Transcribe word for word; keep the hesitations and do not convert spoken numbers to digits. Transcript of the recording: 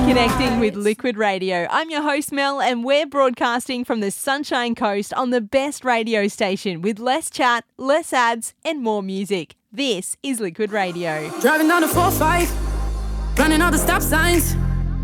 Connecting with Liquid Radio. I'm your host Mel and we're broadcasting from the Sunshine Coast on the best radio station with less chat, less ads and more music. This is Liquid Radio. Driving down the four five, running all the stop signs.